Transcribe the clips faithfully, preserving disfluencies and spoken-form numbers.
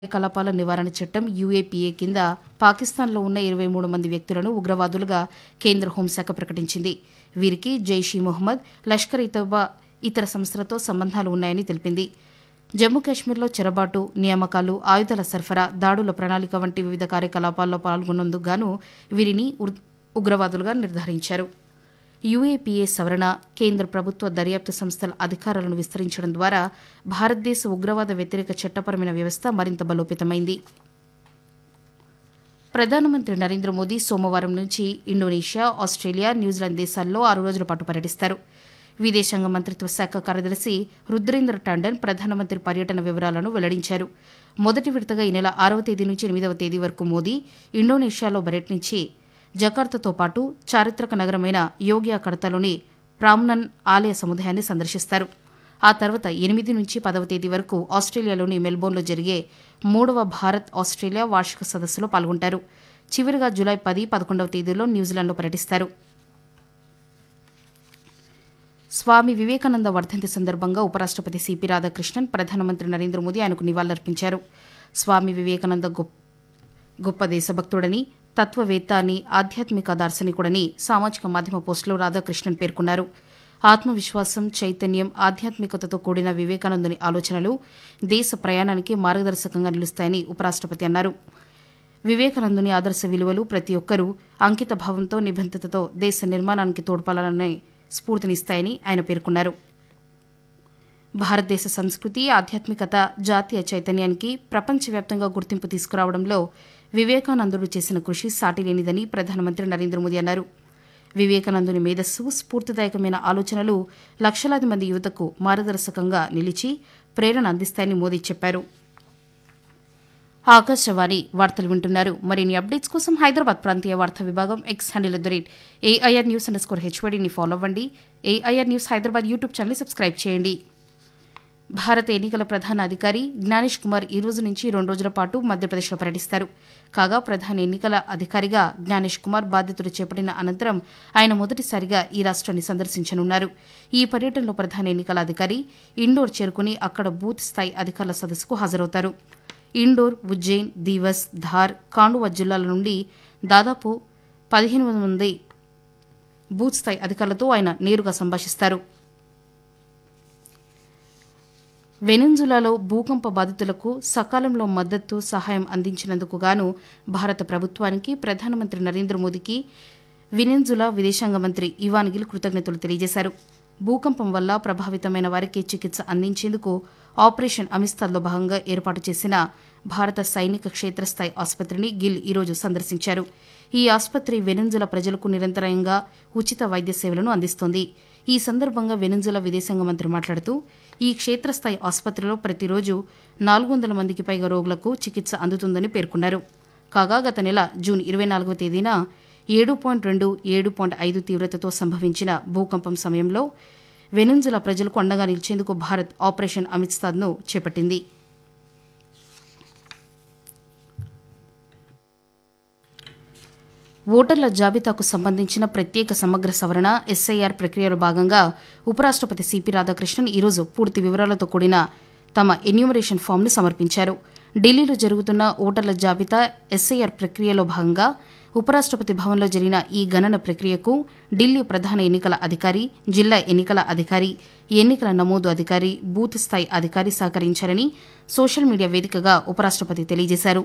కార్యకలాపాల నివారణ చట్టం యూఏపీఏ కింద పాకిస్తాన్లో ఉన్న ఇరవై మూడు మంది వ్యక్తులను ఉగ్రవాదులుగా కేంద్ర హోంశాఖ ప్రకటించింది. వీరికి జైష్ ఇ మొహమ్మద్, లష్కర్ ఇ తోబా ఇతర సంస్థలతో సంబంధాలు ఉన్నాయని తెలిపింది. జమ్మూ కాశ్మీర్లో చెరబాటు, నియామకాలు, ఆయుధాల సరఫరా, దాడుల ప్రణాళిక వంటి వివిధ కార్యకలాపాల్లో పాల్గొన్నందుకు గాను వీరిని ఉగ్రవాదులుగా నిర్ధారించారు. యూఏపీఏ సవరణ, కేంద్ర ప్రభుత్వ దర్యాప్తు సంస్థల అధికారాలను విస్తరించడం ద్వారా భారతదేశ ఉగ్రవాద వ్యతిరేక చట్టపరమైన వ్యవస్థ మరింత బలోపేతమైంది. ప్రధానమంత్రి నరేంద్ర మోదీ సోమవారం నుంచి ఇండోనేషియా, ఆస్ట్రేలియా, న్యూజిలాండ్ దేశాల్లో ఆరు రోజుల పాటు పర్యటిస్తారు. విదేశాంగ మంత్రిత్వ శాఖ కార్యదర్శి రుద్రేంద్ర టాండన్ ప్రధానమంత్రి పర్యటన వివరాలను వెల్లడించారు. మొదటి విడతగా ఈ నెల ఆరవ తేదీ నుంచి ఎనిమిదవ తేదీ వరకు మోదీ ఇండోనేషియాలో పర్యటించి జకార్తాతో పాటు చారిత్రక నగరమైన యోగ్యాకర్తాలోని ప్రామ్నన్ ఆలయ సముదాయాన్ని సందర్శిస్తారు. ఆ తర్వాత ఎనిమిది నుంచి పదవ తేదీ వరకు ఆస్ట్రేలియాలోని మెల్బోర్న్లో జరిగే మూడవ భారత్ ఆస్ట్రేలియా వార్షిక సదస్సులో పాల్గొంటారు. చివరిగా జూలై పది, పదకొండవ తేదీల్లో న్యూజిలాండ్లో పర్యటిస్తారు. స్వామి వివేకానంద వర్ధంతి సందర్భంగా ఉపరాష్టపతి సిపి రాధాకృష్ణన్ ప్రధానమంత్రి నరేంద్ర మోదీ ఆయనకు నివాళులర్పించారు. స్వామి వివేకానంద గొప్ప దేశభక్తుడని, తత్వవేత్త అని, ఆధ్యాత్మిక దార్శనికుడని సామాజిక మాధ్యమ పోస్టులో రాధాకృష్ణన్ పేర్కొన్నారు. ఆత్మవిశ్వాసం, చైతన్యం, ఆధ్యాత్మికతతో కూడిన వివేకానందుని ఆలోచనలు దేశ ప్రయాణానికి మార్గదర్శకంగా నిలుస్తాయని ఉపరాష్టపతి అన్నారు. వివేకానందుని ఆదర్శ విలువలు ప్రతి ఒక్కరూ అంకిత భావంతో, నిబద్ధతతో దేశ నిర్మాణానికి తోడ్పడాలని స్ఫూర్తినిస్తాయని ఆయన పేర్కొన్నారు. భారతదేశ సంస్కృతి, ఆధ్యాత్మికత, జాతీయ చైతన్యానికి ప్రపంచవ్యాప్తంగా గుర్తింపు తీసుకురావడంలో వివేకానందుడు చేసిన కృషి సాటిలేనిదని ప్రధానమంత్రి నరేంద్ర మోదీ అన్నారు. వివేకానందుని మేధస్సు, స్ఫూర్తిదాయకమైన ఆలోచనలు లక్షలాది మంది యువతకు మార్గదర్శకంగా నిలిచి ప్రేరణ అందిస్తాయని మోదీ చెప్పారు. ఆకాశవాణి వార్తలు వింటున్నారు. మరిన్ని అప్డేట్స్ కోసం హైదరాబాద్ ప్రాంతీయ వార్తా విభాగం X handle at the rate AIR news under score హెచ్వైడీని follow అవ్వండి. AIR news Hyderabad YouTube channel subscribe చేయండి. భారత ఎన్నికల ప్రధాన అధికారి జ్ఞానేష్ కుమార్ ఈ రోజు నుంచి రెండు రోజుల పాటు మధ్యప్రదేశ్లో పర్యటిస్తారు. కాగా ప్రధాన ఎన్నికల అధికారిగా జ్ఞానేష్ కుమార్ బాధ్యతలు చేపట్టిన అనంతరం ఆయన మొదటిసారిగా ఈ రాష్ట్రాన్ని సందర్శించనున్నారు. ఈ పర్యటనలో ప్రధాన ఎన్నికల అధికారి ఇండోర్ చేరుకుని అక్కడ బూత్ స్థాయి అధికారుల సదస్సుకు హాజరవుతారు. ఇండోర్, ఉజ్జయిన్, దీవస్, ధార్, కాండువా జిల్లాల నుండి దాదాపు పదిహేను వందల మంది బూత్ స్థాయి అధికారులతో ఆయన నేరుగా సంభాషిస్తారు. వెనెజులాలో భూకంప బాధితులకు సకాలంలో మద్దతు, సహాయం అందించినందుకు గాను భారత ప్రభుత్వానికి, ప్రధానమంత్రి నరేంద్ర మోదీకి వెనెజులా విదేశాంగ మంత్రి ఇవాన్ గిల్ కృతజ్ఞతలు తెలియజేశారు. భూకంపం వల్ల ప్రభావితమైన వారికి చికిత్స అందించేందుకు ఆపరేషన్ అమిస్తాద్లో భాగంగా ఏర్పాటు చేసిన భారత సైనిక క్షేత్రస్థాయి ఆసుపత్రిని గిల్ ఈరోజు సందర్శించారు. ఈ ఆసుపత్రి వెనెజులా ప్రజలకు నిరంతరంగా ఉచిత వైద్య సేవలను అందిస్తోంది. ఈ సందర్భంగా వెనెజులా విదేశాంగ మంత్రి మాట్లాడుతూ ఈ క్షేత్రస్థాయి ఆసుపత్రిలో ప్రతిరోజు నాలుగు వందల మందికి పైగా రోగులకు చికిత్స అందుతుందని పేర్కొన్నారు. కాగా గత నెల జూన్ ఇరవై నాలుగవ తేదీన ఏడు పాయింట్ రెండు ఏడు పాయింట్ ఐదు తీవ్రతతో సంభవించిన భూకంపం సమయంలో వెనెజులా ప్రజలకు అండగా నిలిచేందుకు భారత్ ఆపరేషన్ అమిస్తాద్ను చేపట్టింది. ఓటర్ల జాబితాకు సంబంధించిన ప్రత్యేక సమగ్ర సవరణ ఎస్ఐఆర్ ప్రక్రియలో భాగంగా ఉపరాష్టపతి సిపి రాధాకృష్ణన్ ఈరోజు పూర్తి వివరాలతో కూడిన తమ ఎన్యూమరేషన్ ఫామ్ను సమర్పించారు. ఢిల్లీలో జరుగుతున్న ఓటర్ల జాబితా ఎస్ఐఆర్ ప్రక్రియలో భాగంగా ఉపరాష్టపతి భవన్లో జరిగిన ఈ గణన ప్రక్రియకు ఢిల్లీ ప్రధాన ఎన్నికల అధికారి, జిల్లా ఎన్నికల అధికారి, ఎన్నికల నమోదు అధికారి, బూత్ స్థాయి అధికారి సహకరించారని సోషల్ మీడియా వేదికగా ఉపరాష్టపతి తెలియజేశారు.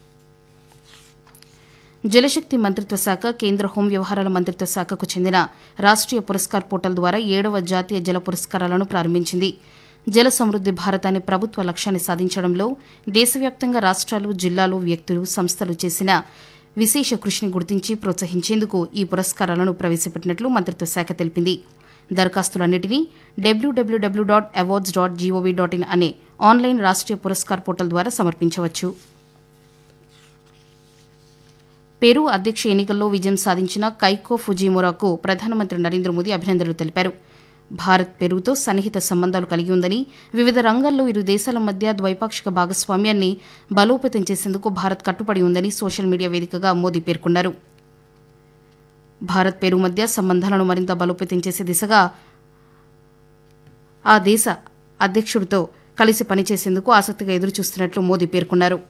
జలశక్తి మంత్రిత్వ శాఖ, కేంద్ర హోం వ్యవహారాల మంత్రిత్వ శాఖకు చెందిన రాష్ట్రీయ పురస్కార్ పోర్టల్ ద్వారా ఏడవ జాతీయ జల పురస్కారాలను ప్రారంభించింది. జల సమృద్ది భారత్ అనే ప్రభుత్వ లక్ష్యాన్ని సాధించడంలో దేశవ్యాప్తంగా రాష్ట్రాలు, జిల్లాలు, వ్యక్తులు, సంస్థలు చేసిన విశేష కృషిని గుర్తించి ప్రోత్సహించేందుకు ఈ పురస్కారాలను ప్రవేశపెట్టినట్లు మంత్రిత్వ శాఖ తెలిపింది. దరఖాస్తులన్నింటినీ డబ్ల్యూడబ్ల్యూడబ్ల్యూ dot awards dot GOV dot in అనే ఆన్లైన్ రాష్ట్రీయ పురస్కార్ పోర్టల్ ద్వారా సమర్పించవచ్చు. పెరూ అధ్యక్ష ఎన్నికల్లో విజయం సాధించిన కైకో ఫుజిమోరాకు ప్రధానమంత్రి నరేంద్ర మోదీ అభినందనలు తెలిపారు. భారత్ పెరూతో సన్నిహిత సంబంధాలు కలిగి ఉందని, వివిధ రంగాల్లో ఇరు దేశాల మధ్య ద్వైపాక్షిక భాగస్వామ్యాన్ని బలోపేతం చేసేందుకు భారత్ కట్టుబడి ఉందని సోషల్ మీడియా వేదికగా మోదీ పేర్కొన్నారు. భారత్ పెరూ మధ్య సంబంధాలను మరింత బలోపేతం చేసే దిశగా ఆ దేశ అధ్యక్షుడితో కలిసి పనిచేసేందుకు ఆసక్తిగా ఎదురుచూస్తున్నట్లు మోదీ పేర్కొన్నారు.